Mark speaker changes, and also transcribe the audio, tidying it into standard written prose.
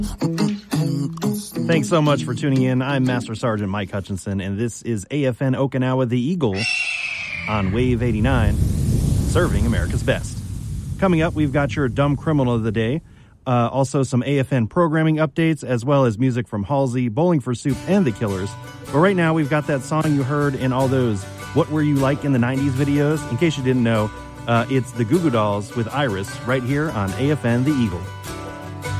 Speaker 1: Thanks so much for tuning in. I'm Master Sergeant Mike Hutchinson, and this is AFN Okinawa The Eagle on Wave 89, serving America's best. Coming up, we've got your Dumb Criminal of the Day, also some AFN programming updates, as well as music from Halsey, Bowling for Soup, and The Killers. But right now, we've got that song you heard in all those What Were You Like in the 90s videos. In case you didn't know, it's the Goo Goo Dolls with Iris right here on AFN The Eagle.